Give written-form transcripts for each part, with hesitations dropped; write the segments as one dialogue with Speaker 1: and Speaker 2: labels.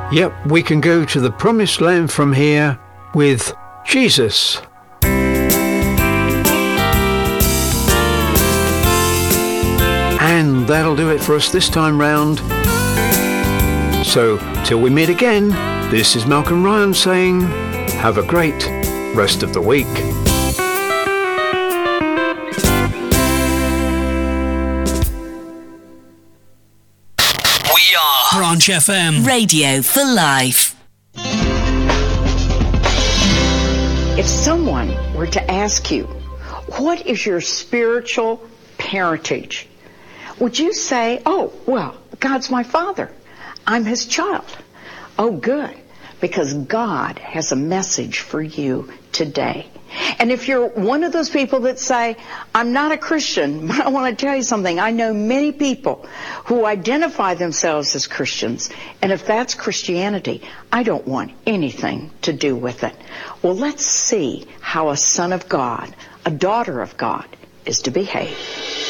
Speaker 1: Yep, we can go to the promised land from here with Jesus. And that'll do it for us this time round. So, till we meet again, this is Malcolm Ryan saying, have a great rest of the week.
Speaker 2: We are Branch FM.
Speaker 3: Radio for life.
Speaker 4: If someone were to ask you, what is your spiritual parentage? Would you say, oh, well, God's my father. I'm his child. Oh, good, because God has a message for you today. And if you're one of those people that say, I'm not a Christian, but I want to tell you something. I know many people who identify themselves as Christians, and if that's Christianity, I don't want anything to do with it. Well, let's see how a son of God, a daughter of God, is to behave.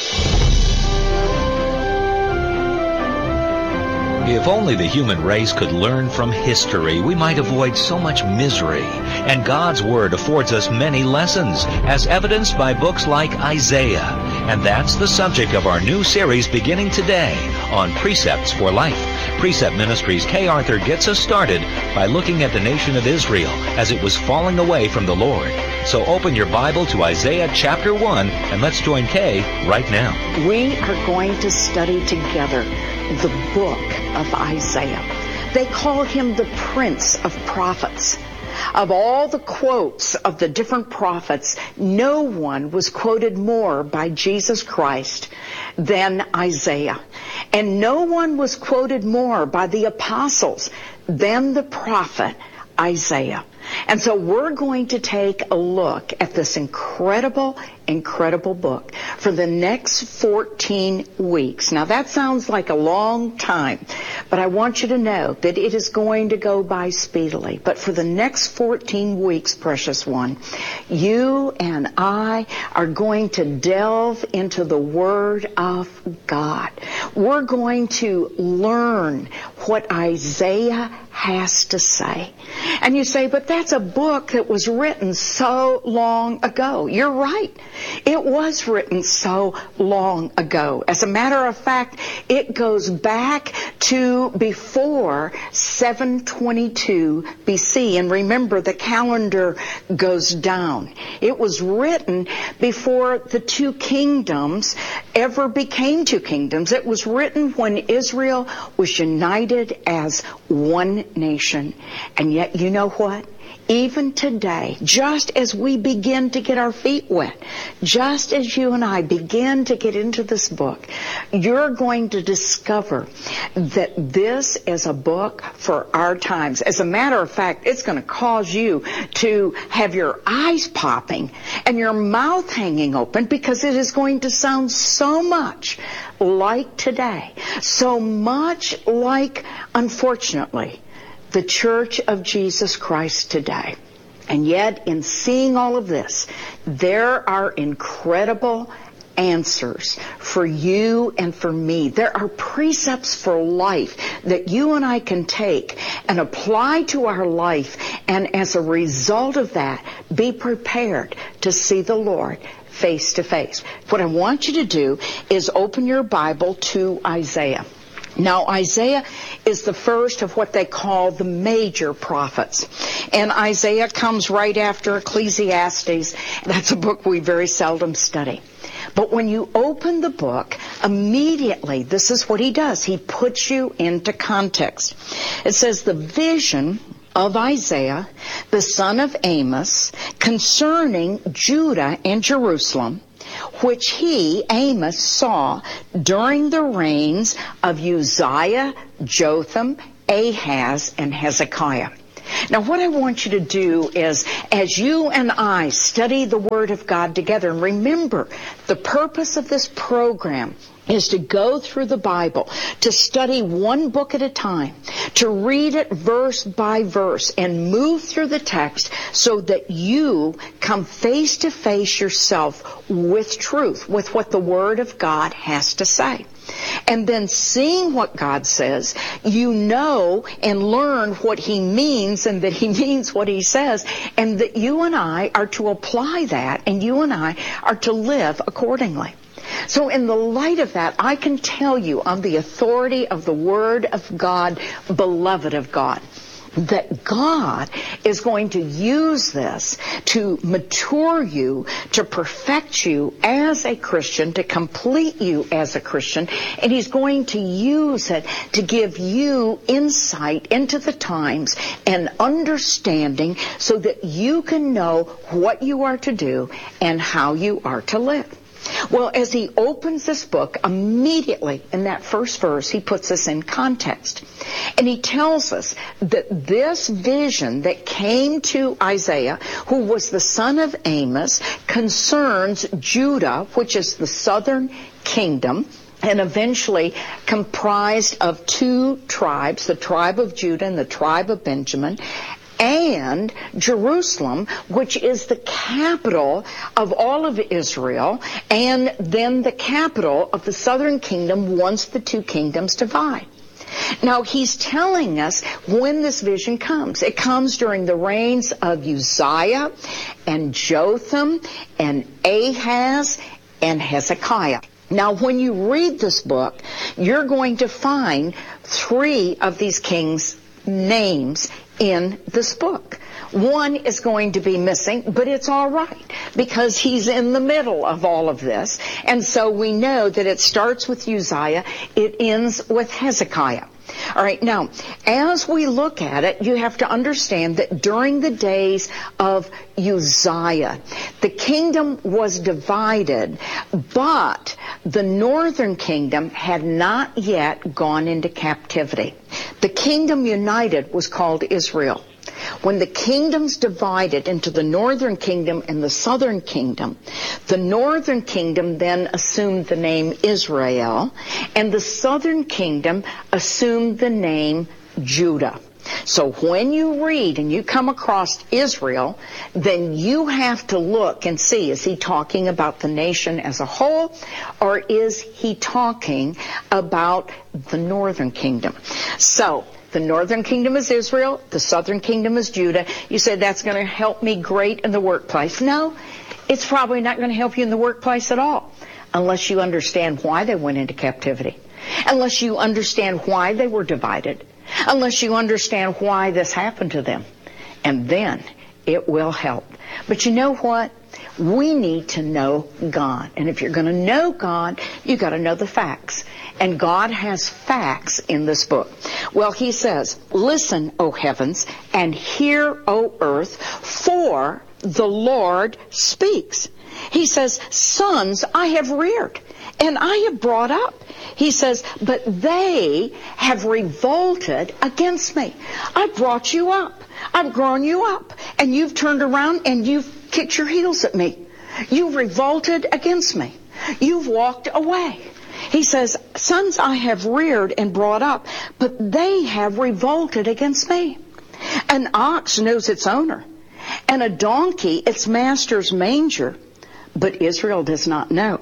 Speaker 5: If only the human race could learn from history, we might avoid so much misery. And God's Word affords us many lessons, as evidenced by books like Isaiah. And that's the subject of our new series beginning today on Precepts for Life. Precept Ministries Kay Arthur gets us started by looking at the nation of Israel as it was falling away from the Lord. So open your Bible to Isaiah chapter 1, and let's join Kay right now.
Speaker 4: We are going to study together the book of Isaiah. They call him the Prince of Prophets. Of all the quotes of the different prophets, no one was quoted more by Jesus Christ than Isaiah. And no one was quoted more by the apostles than the prophet Isaiah. And so we're going to take a look at this incredible book for the next 14 weeks. Now that sounds like a long time, but I want you to know that it is going to go by speedily. But for the next 14 weeks, precious one, you and I are going to delve into the Word of God. We're going to learn what Isaiah has to say. And you say, but that's a book that was written so long ago. You're right. It was written so long ago. As a matter of fact, it goes back to before 722 BC. And remember, the calendar goes down. It was written before the two kingdoms ever became two kingdoms. It was written when Israel was united as one nation. And yet, you know what? Even today, just as we begin to get our feet wet, just as you and I begin to get into this book, you're going to discover that this is a book for our times. As a matter of fact, it's going to cause you to have your eyes popping and your mouth hanging open, because it is going to sound so much like today, so much like, unfortunately, the Church of Jesus Christ today. And yet, in seeing all of this, there are incredible answers for you and for me. There are precepts for life that you and I can take and apply to our life, and as a result of that, be prepared to see the Lord face to face. What I want you to do is open your Bible to Isaiah. Now, Isaiah is the first of what they call the major prophets. And Isaiah comes right after Ecclesiastes. That's a book we very seldom study. But when you open the book, immediately, this is what he does. He puts you into context. It says, the vision of Isaiah, the son of Amos, concerning Judah and Jerusalem, which he, Amos, saw during the reigns of Uzziah, Jotham, Ahaz, and Hezekiah. Now, what I want you to do is, as you and I study the Word of God together, and remember, the purpose of this program is to go through the Bible, to study one book at a time, to read it verse by verse and move through the text so that you come face to face yourself with truth, with what the Word of God has to say. And then seeing what God says, you know and learn what he means and that he means what he says, and that you and I are to apply that, and you and I are to live accordingly. So in the light of that, I can tell you on the authority of the Word of God, beloved of God, that God is going to use this to mature you, to perfect you as a Christian, to complete you as a Christian, and he's going to use it to give you insight into the times and understanding so that you can know what you are to do and how you are to live. Well, as he opens this book, immediately in that first verse, he puts us in context. And he tells us that this vision that came to Isaiah, who was the son of Amos, concerns Judah, which is the southern kingdom, and eventually comprised of two tribes, the tribe of Judah and the tribe of Benjamin, and Jerusalem, which is the capital of all of Israel, and then the capital of the southern kingdom once the two kingdoms divide. Now, he's telling us when this vision comes. It comes during the reigns of Uzziah and Jotham and Ahaz and Hezekiah. Now, when you read this book, you're going to find three of these kings' names in this book. One is going to be missing, but it's all right because he's in the middle of all of this. And so we know that it starts with Uzziah, it ends with Hezekiah. All right, now, as we look at it, you have to understand that during the days of Uzziah, the kingdom was divided, but the northern kingdom had not yet gone into captivity. The kingdom united was called Israel. When the kingdoms divided into the northern kingdom and the southern kingdom, the northern kingdom then assumed the name Israel, and the southern kingdom assumed the name Judah. So when you read and you come across Israel, then you have to look and see, is he talking about the nation as a whole, or is he talking about the northern kingdom? So the northern kingdom is Israel, the southern kingdom is Judah. You say, that's going to help me great in the workplace. No, it's probably not going to help you in the workplace at all, unless you understand why they went into captivity, unless you understand why they were divided, unless you understand why this happened to them. And then it will help. But you know what? We need to know God. And if you're going to know God, you got to know the facts. And God has facts in this book. Well, he says, listen, O heavens, and hear, O earth, for the Lord speaks. He says, sons I have reared, and I have brought up. He says, but they have revolted against me. I brought you up. I've grown you up. And you've turned around and you've kicked your heels at me. You've revolted against me. You've walked away. He says, sons I have reared and brought up, but they have revolted against me. An ox knows its owner, and a donkey its master's manger, but Israel does not know.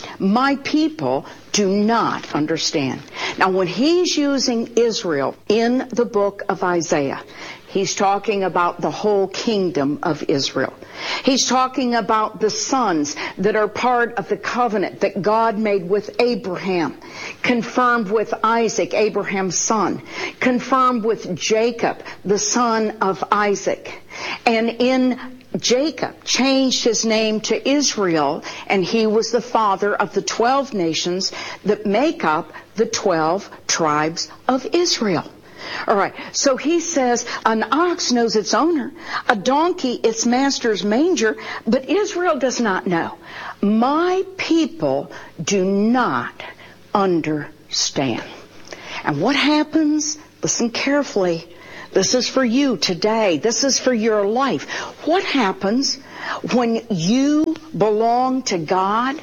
Speaker 4: My people do not understand. Now, when he's using Israel in the book of Isaiah, he's talking about the whole kingdom of Israel. He's talking about the sons that are part of the covenant that God made with Abraham, confirmed with Isaac, Abraham's son, confirmed with Jacob, the son of Isaac. And in Jacob changed his name to Israel, and he was the father of the 12 nations that make up the 12 tribes of Israel. All right, so he says, an ox knows its owner, a donkey its master's manger, but Israel does not know. My people do not understand. And what happens? Listen carefully. This is for you today. This is for your life. What happens when you belong to God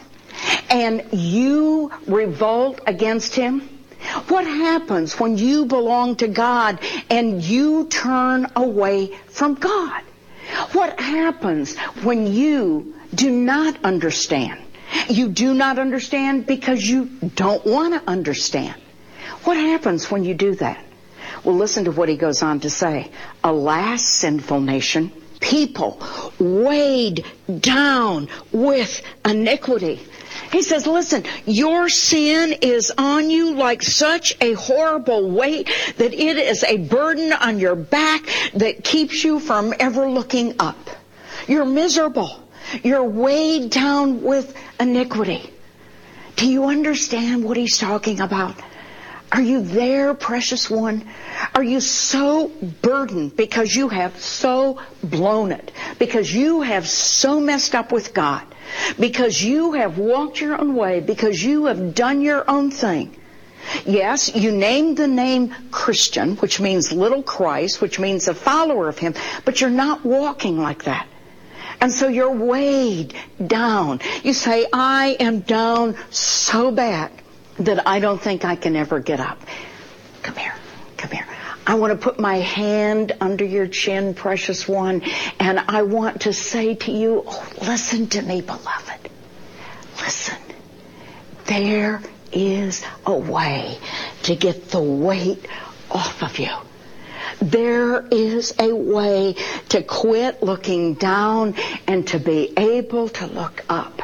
Speaker 4: and you revolt against Him? What happens when you belong to God and you turn away from God? What happens when you do not understand? You do not understand because you don't want to understand. What happens when you do that? Well, listen to what he goes on to say. Alas, sinful nation, people weighed down with iniquity. He says, listen, your sin is on you like such a horrible weight that it is a burden on your back that keeps you from ever looking up. You're miserable. You're weighed down with iniquity. Do you understand what he's talking about? Are you there, precious one? Are you so burdened because you have so blown it? Because you have so messed up with God? Because you have walked your own way? Because you have done your own thing? Yes, you named the name Christian, which means little Christ, which means a follower of him, but you're not walking like that. And so you're weighed down. You say, I am down so bad that I don't think I can ever get up. Come here, come here. I want to put my hand under your chin, precious one, and I want to say to you, oh, listen to me, beloved. Listen. There is a way to get the weight off of you. There is a way to quit looking down and to be able to look up.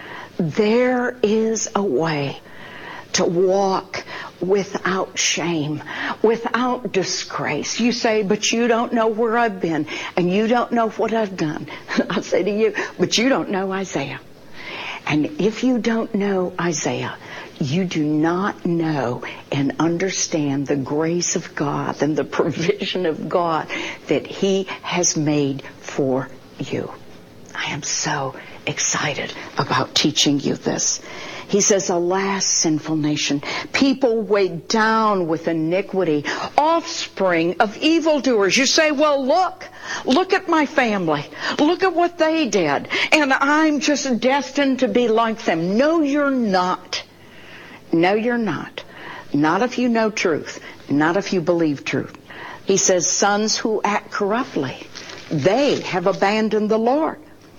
Speaker 4: There is a way to walk without shame, without disgrace. You say, but you don't know where I've been, and you don't know what I've done. I say to you, but you don't know Isaiah. And if you don't know Isaiah, you do not know and understand the grace of God and the provision of God that he has made for you. I am so excited about teaching you this. He says, alas, sinful nation, people weighed down with iniquity, offspring of evildoers. You say, well, look at my family. Look at what they did. And I'm just destined to be like them. No, you're not. No, you're not. Not if you know truth. Not if you believe truth. He says, sons who act corruptly, they have abandoned the Lord.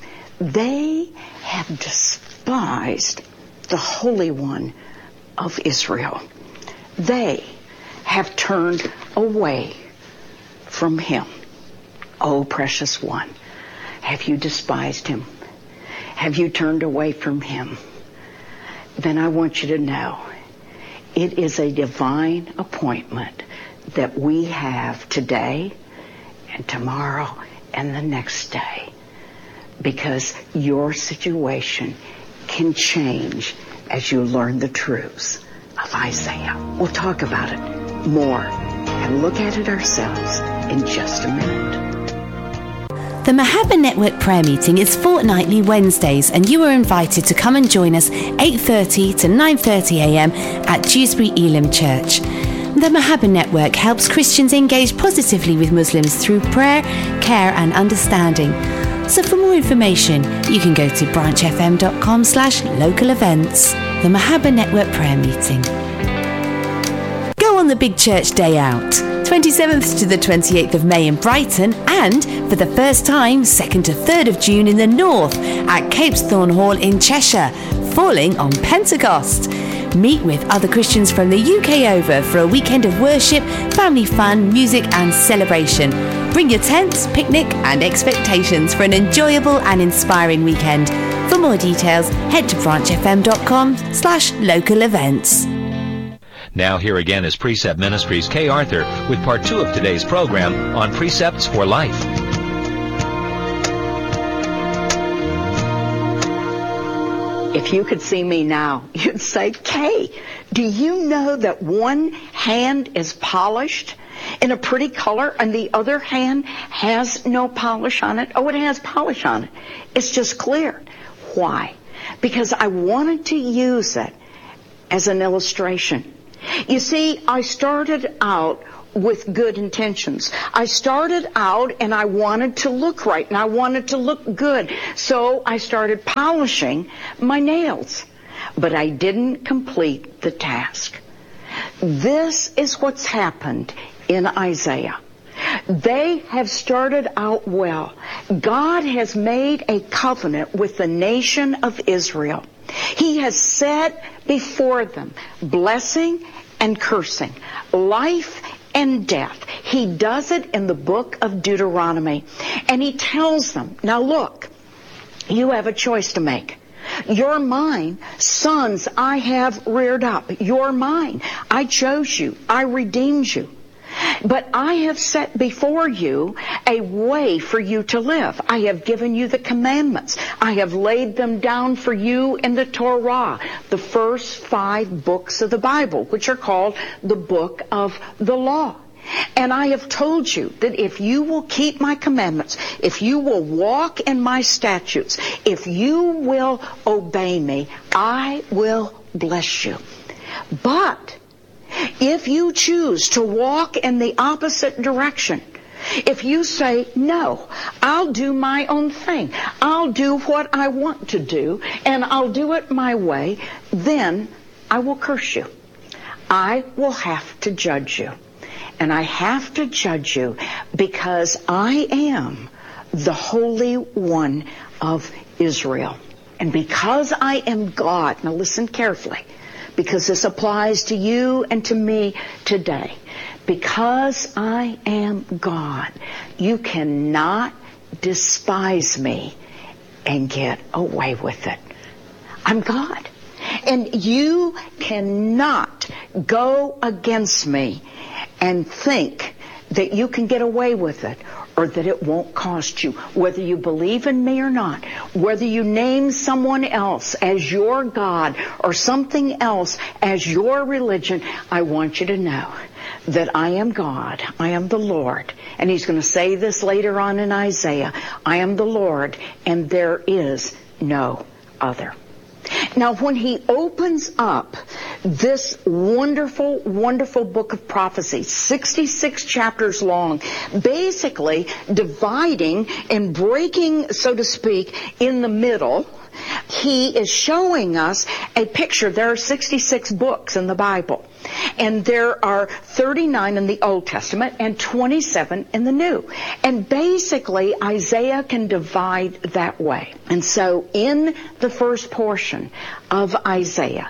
Speaker 4: They have despised the Holy One of Israel. They have turned away from him. Oh, precious one, have you despised him? Have you turned away from him? Then I want you to know it is a divine appointment that we have today and tomorrow and the next day, because your situation can change as you learn the truths of Isaiah. We'll talk about it more and look at it ourselves in just a minute.
Speaker 6: The Mahabba Network prayer meeting is fortnightly Wednesdays, and you are invited to come and join us 8:30 to 9:30 a.m. at Dewsbury Elim Church. The Mahabba Network helps Christians engage positively with Muslims through prayer, care and understanding. So for more information, you can go to branchfm.com/local events. The Mahabba Network prayer meeting. Go on the Big Church Day Out, 27th to the 28th of May in Brighton, and for the first time, 2nd to 3rd of June in the north at Capesthorne Hall in Cheshire, falling on Pentecost. Meet with other Christians from the UK over for a weekend of worship, family fun, music and celebration. Bring your tents, picnic and expectations for an enjoyable and inspiring weekend. For more details, head to branchfm.com/local events.
Speaker 5: Now here again is Precept Ministries' Kay Arthur with part 2 of today's program on Precepts for Life.
Speaker 4: If you could see me now, you'd say, Kay, do you know that one hand is polished in a pretty color and the other hand has no polish on it? Oh, it has polish on it. It's just clear. Why? Because I wanted to use it as an illustration. You see, I started out with good intentions. I started out and I wanted to look right and I wanted to look good. So I started polishing my nails. But I didn't complete the task. This is what's happened in Isaiah. They have started out well. God has made a covenant with the nation of Israel. He has set before them blessing and cursing, life and death. He does it in the book of Deuteronomy. And he tells them, now look, you have a choice to make. You're mine. Sons I have reared up. You're mine. I chose you. I redeemed you. But I have set before you a way for you to live. I have given you the commandments. I have laid them down for you in the Torah, the first 5 books of the Bible, which are called the book of the law. And I have told you that if you will keep my commandments, if you will walk in my statutes, if you will obey me, I will bless you. But if you choose to walk in the opposite direction, if you say, no, I'll do my own thing, I'll do what I want to do, and I'll do it my way, then I will curse you. I will have to judge you. And I have to judge you because I am the Holy One of Israel. And because I am God, now listen carefully, because this applies to you and to me today. Because I am God, you cannot despise me and get away with it. I'm God. And you cannot go against me and think that you can get away with it or that it won't cost you. Whether you believe in me or not, whether you name someone else as your God or something else as your religion, I want you to know that I am God. I am the Lord. And he's going to say this later on in Isaiah. I am the Lord, and there is no other. Now, when he opens up this wonderful, wonderful book of prophecy, 66 chapters long, basically dividing and breaking, so to speak, in the middle, he is showing us a picture. There are 66 books in the Bible, and there are 39 in the Old Testament and 27 in the New. And basically, Isaiah can divide that way. And so in the first portion of Isaiah,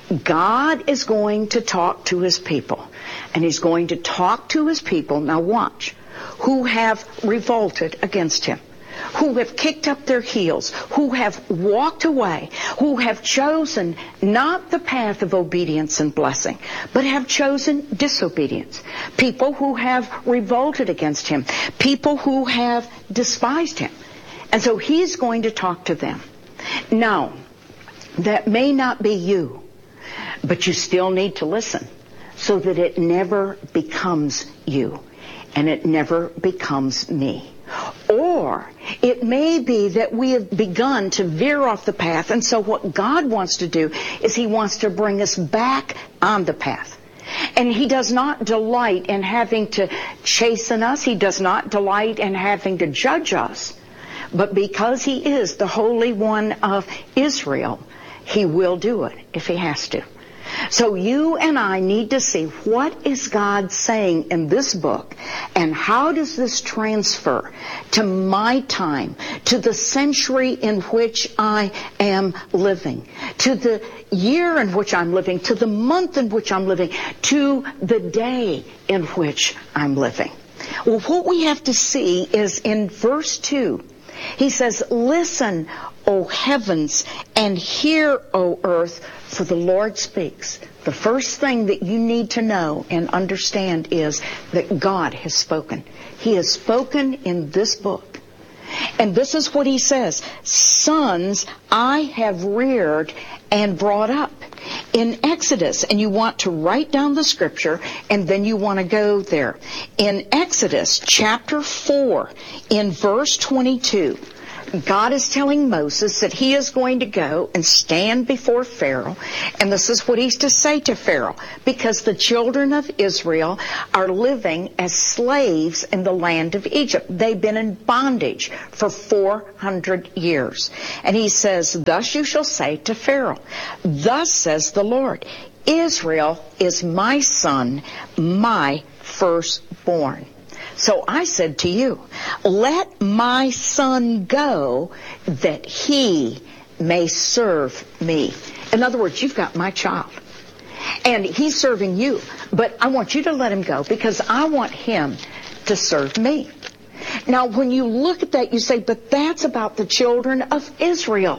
Speaker 4: God is going to talk to his people. And he's going to talk to his people, now watch, who have revolted against him, who have kicked up their heels, who have walked away, who have chosen not the path of obedience and blessing, but have chosen disobedience. People who have revolted against him, people who have despised him. And so he's going to talk to them. Now, that may not be you, but you still need to listen so that it never becomes you and it never becomes me. Or it may be that we have begun to veer off the path, and so what God wants to do is he wants to bring us back on the path. And he does not delight in having to chasten us. He does not delight in having to judge us. But because he is the Holy One of Israel, he will do it if he has to. So you and I need to see what is God saying in this book, and how does this transfer to my time, to the century in which I am living, to the year in which I'm living, to the month in which I'm living, to the day in which I'm living. Well, what we have to see is in verse 2, he says, "Listen, O heavens, and hear, O earth, for the Lord speaks." The first thing that you need to know and understand is that God has spoken. He has spoken in this book. And this is what he says: "Sons I have reared and brought up." In Exodus, and you want to write down the scripture, and then you want to go there. In Exodus chapter 4, in verse 22, God is telling Moses that he is going to go and stand before Pharaoh. And this is what he's to say to Pharaoh. Because the children of Israel are living as slaves in the land of Egypt. They've been in bondage for 400 years. And he says, "Thus you shall say to Pharaoh, thus says the Lord, Israel is my son, my firstborn. So I said to you, let my son go that he may serve me. In other words, you've got my child. And he's serving you. But I want you to let him go because I want him to serve me. Now, when you look at that, you say, but that's about the children of Israel.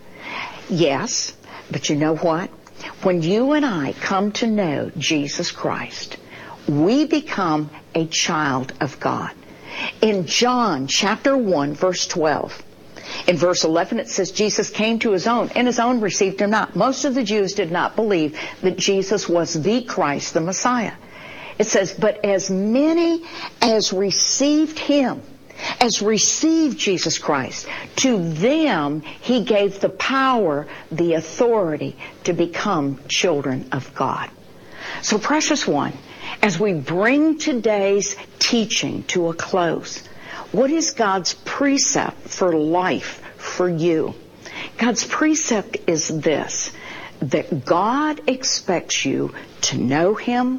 Speaker 4: Yes, but you know what? When you and I come to know Jesus Christ, we become a child of God. In John chapter 1, verse 12, in verse 11 it says, Jesus came to his own, and his own received him not. Most of the Jews did not believe that Jesus was the Christ, the Messiah. It says, but as many as received him, as received Jesus Christ, to them he gave the power, the authority to become children of God. So, precious one, as we bring today's teaching to a close, what is God's precept for life for you? God's precept is this, that God expects you to know him.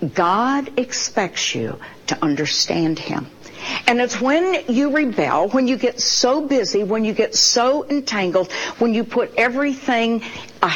Speaker 4: God expects you to understand him. And it's when you rebel, when you get so busy, when you get so entangled, when you put everything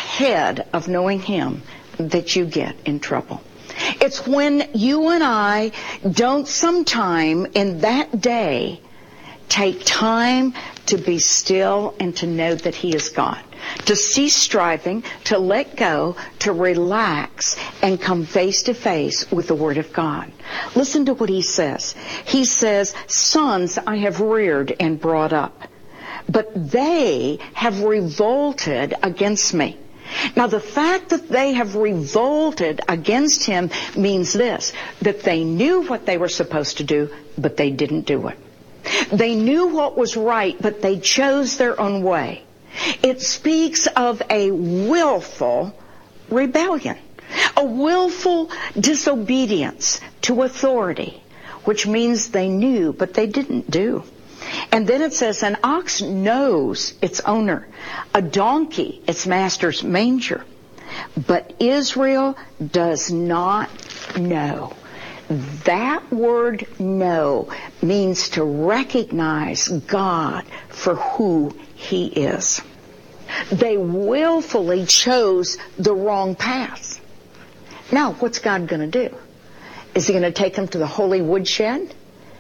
Speaker 4: ahead of knowing him, that you get in trouble. It's when you and I don't sometime in that day take time to be still and to know that he is God. To cease striving, to let go, to relax, and come face to face with the Word of God. Listen to what he says. He says, sons I have reared and brought up, but they have revolted against me. Now, the fact that they have revolted against him means this, that they knew what they were supposed to do, but they didn't do it. They knew what was right, but they chose their own way. It speaks of a willful rebellion, a willful disobedience to authority, which means they knew, but they didn't do. And then it says, an ox knows its owner, a donkey its master's manger, but Israel does not know. That word know means to recognize God for who he is. They willfully chose the wrong path. Now, what's God going to do? Is he going to take them to the holy woodshed?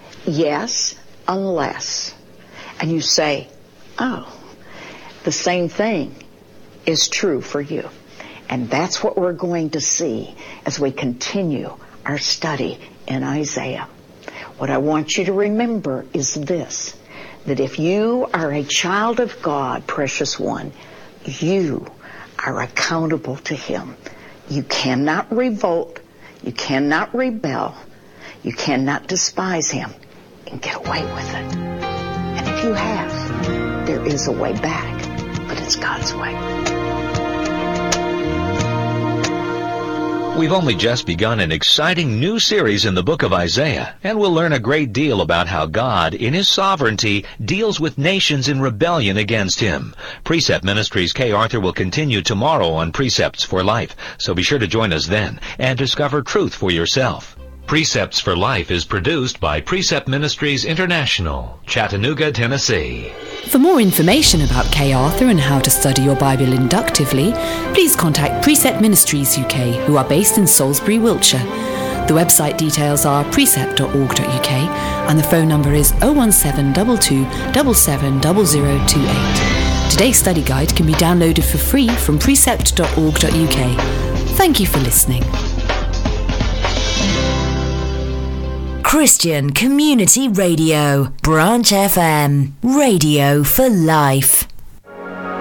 Speaker 4: Yes, unless. And you say, oh, the same thing is true for you. And that's what we're going to see as we continue our study in Isaiah. What I want you to remember is this, that if you are a child of God, precious one, you are accountable to him. You cannot revolt, you cannot rebel, you cannot despise him and get away with it. And if you have, there is a way back, but it's God's way.
Speaker 5: We've only just begun an exciting new series in the book of Isaiah, and we'll learn a great deal about how God, in his sovereignty, deals with nations in rebellion against him. Precept Ministries' Kay Arthur will continue tomorrow on Precepts for Life, so be sure to join us then and discover truth for yourself. Precepts for Life is produced by Precept Ministries International, Chattanooga, Tennessee.
Speaker 6: For more information about Kay Arthur and how to study your Bible inductively, please contact Precept Ministries UK, who are based in Salisbury, Wiltshire. The website details are precept.org.uk and the phone number is 01722 770028. Today's study guide can be downloaded for free from precept.org.uk. Thank you for listening.
Speaker 3: Christian Community Radio, Branch FM, Radio for Life.